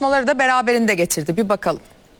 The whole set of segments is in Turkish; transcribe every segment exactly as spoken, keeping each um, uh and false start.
tartışmaları da beraberinde getirdi. Bir bakalım.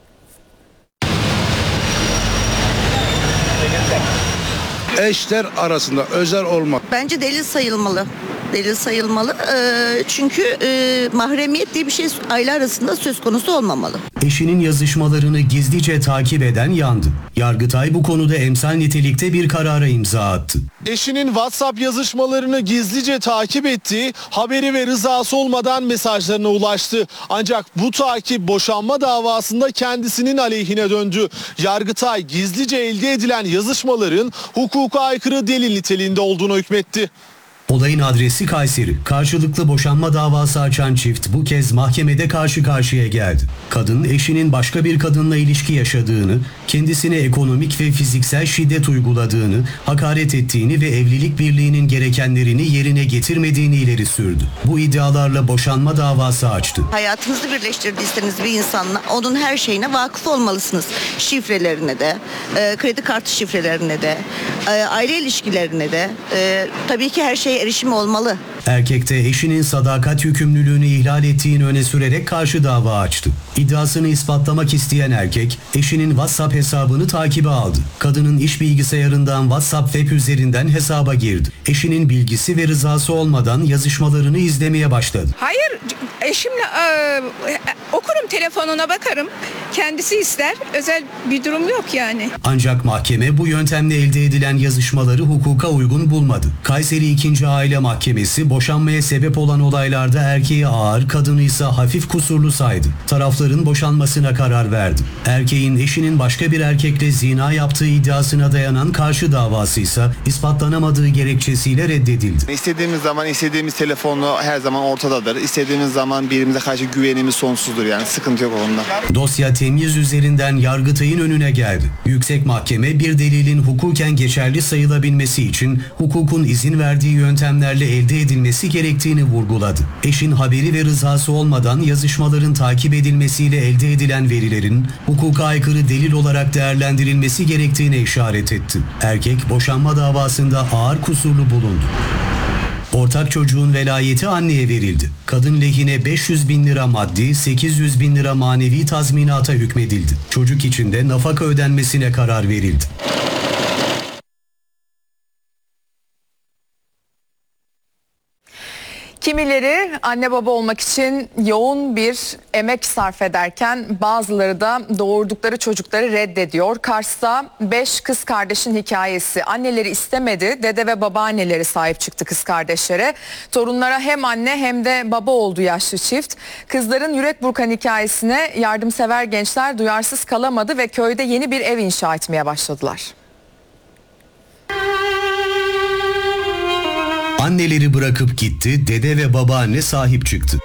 Eşler arasında özel olmak. Bence delil sayılmalı. Delil sayılmalı. Ee, çünkü e, mahremiyet diye bir şey aile arasında söz konusu olmamalı. Eşinin yazışmalarını gizlice takip eden yandı. Yargıtay bu konuda emsal nitelikte bir karara imza attı. Eşinin WhatsApp yazışmalarını gizlice takip ettiği, haberi ve rızası olmadan mesajlarına ulaştı. Ancak bu takip boşanma davasında kendisinin aleyhine döndü. Yargıtay gizlice elde edilen yazışmaların hukuka aykırı delil niteliğinde olduğunu hükmetti. Olayın adresi Kayseri. Karşılıklı boşanma davası açan çift bu kez mahkemede karşı karşıya geldi. Kadın eşinin başka bir kadınla ilişki yaşadığını, kendisine ekonomik ve fiziksel şiddet uyguladığını, hakaret ettiğini ve evlilik birliğinin gerekenlerini yerine getirmediğini ileri sürdü. Bu iddialarla boşanma davası açtı. Hayatınızı birleştirdiyseniz bir insanla onun her şeyine vakıf olmalısınız. Şifrelerine de, e, kredi kartı şifrelerine de, e, aile ilişkilerine de. E, tabii ki her şeye erişim olmalı. Erkek de eşinin sadakat yükümlülüğünü ihlal ettiğini öne sürerek karşı dava açtı. İddiasını ispatlamak isteyen erkek, eşinin WhatsApp hesabını takibe aldı. Kadının iş bilgisayarından WhatsApp web üzerinden hesaba girdi. Eşinin bilgisi ve rızası olmadan yazışmalarını izlemeye başladı. Hayır, eşimle e, okurum, telefonuna bakarım. Kendisi ister, özel bir durum yok yani. Ancak mahkeme bu yöntemle elde edilen yazışmaları hukuka uygun bulmadı. Kayseri ikinci Aile Mahkemesi boşanmaya sebep olan olaylarda erkeği ağır, kadını ise hafif kusurlu saydı. Tarafların boşanmasına karar verdi. Erkeğin eşinin başka bir erkekle zina yaptığı iddiasına dayanan karşı davası ise ispatlanamadığı gerekçesiyle reddedildi. İstediğimiz zaman istediğimiz telefonla her zaman ortadadır. İstediğimiz zaman birbirimize karşı güvenimiz sonsuzdur, yani sıkıntı yok onda. Dosya temyiz üzerinden Yargıtay'ın önüne geldi. Yüksek Mahkeme bir delilin hukuken geçerli sayılabilmesi için hukukun izin verdiği yöntemlerle elde edilmesi gerektiğini vurguladı. Eşin haberi ve rızası olmadan yazışmaların takip edilmesiyle elde edilen verilerin hukuka aykırı delil olarak değerlendirilmesi gerektiğine işaret etti. Erkek boşanma davasında ağır kusurlu bulundu. Ortak çocuğun velayeti anneye verildi. Kadın lehine beş yüz bin lira maddi, sekiz yüz bin lira manevi tazminata hükmedildi. Çocuk için de nafaka ödenmesine karar verildi. Kimileri anne baba olmak için yoğun bir emek sarf ederken bazıları da doğurdukları çocukları reddediyor. Kars'ta beş kız kardeşin hikayesi. Anneleri istemedi, dede ve babaanneleri sahip çıktı kız kardeşlere. Torunlara hem anne hem de baba oldu yaşlı çift. Kızların yürek burkan hikayesine yardımsever gençler duyarsız kalamadı ve köyde yeni bir ev inşa etmeye başladılar. Anneleri bırakıp gitti, dede ve babaanne sahip çıktı.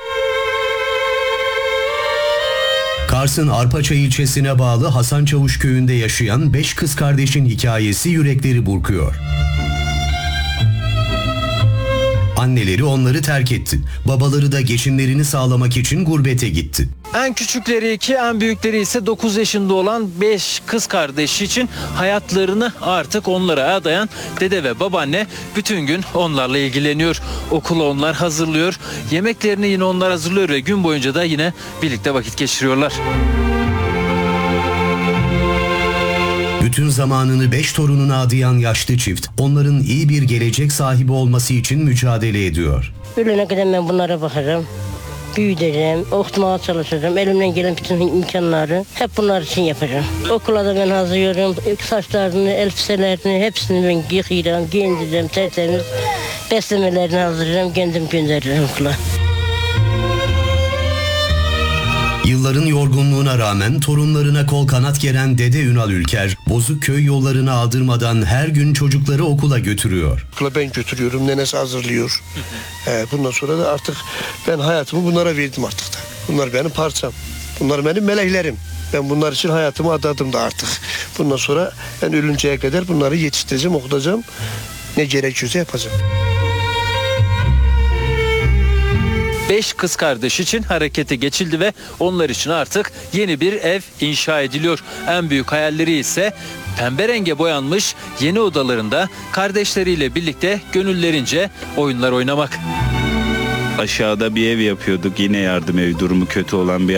Kars'ın Arpaçay ilçesine bağlı Hasan Çavuş köyünde yaşayan beş kız kardeşin hikayesi yürekleri burkuyor. Anneleri onları terk etti. Babaları da geçimlerini sağlamak için gurbete gitti. En küçükleri iki, en büyükleri ise dokuz yaşında olan beş kız kardeşi için hayatlarını artık onlara adayan dede ve babaanne bütün gün onlarla ilgileniyor. Okula onlar hazırlıyor, yemeklerini yine onlar hazırlıyor ve gün boyunca da yine birlikte vakit geçiriyorlar. Bütün zamanını beş torununa adayan yaşlı çift, onların iyi bir gelecek sahibi olması için mücadele ediyor. Ölene kadar ben bunlara bakarım, büyüteceğim, okutmaya çalışacağım, elimden gelen bütün imkanları hep bunlar için yapacağım. Okula da ben hazırlıyorum, saçlarını, elbiselerini hepsini ben yıkayacağım, giyindireceğim, tertemiz, beslemelerini hazırlayacağım, kendim gönderirim okula. Yılların yorgunluğuna rağmen torunlarına kol kanat geren dede Ünal Ülker, bozuk köy yollarını aldırmadan her gün çocukları okula götürüyor. Okula ben götürüyorum, nenesi hazırlıyor. Ee, bundan sonra da artık ben hayatımı bunlara verdim artık da. Bunlar benim parçam. Bunlar benim meleklerim. Ben bunlar için hayatımı adadım da artık. Bundan sonra ben ölünceye kadar bunları yetiştireceğim, okutacağım. Ne gerekiyorsa yapacağım. Beş kız kardeş için harekete geçildi ve onlar için artık yeni bir ev inşa ediliyor. En büyük hayalleri ise pembe renge boyanmış yeni odalarında kardeşleriyle birlikte gönüllerince oyunlar oynamak. Aşağıda bir ev yapıyorduk, yine yardım evi, durumu kötü olan bir